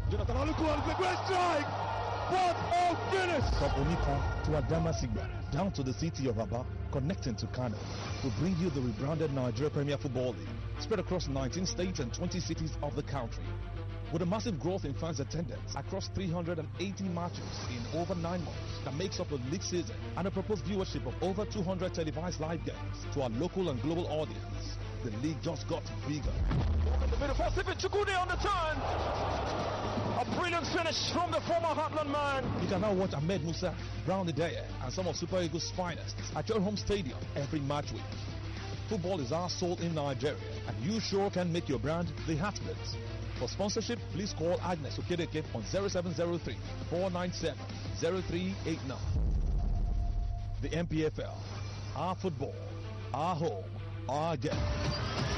Jonathan Aluko, it's a great strike! What a finish! From Onitsha to Adamasingba, down to the city of Aba, connecting to Kano, we bring you the rebranded Nigeria Premier Football League, spread across 19 states and 20 cities of the country. With a massive growth in fans' attendance across 380 matches in over 9 months that makes up a league season and a proposed viewership of over 200 televised live games to our local and global audience, the league just got bigger. In the middle for Stephen Chukwudi on the turn. A brilliant finish from the former Heartland man. You can now watch Ahmed Musa, Brown Ideye, and some of Super Eagles' finest at your home stadium every match week. Football is our soul in Nigeria, and you sure can make your brand the Heartland. For sponsorship, please call Agnes Okedeke on 0703 497 0389. The MPFL, our football, our home, our game.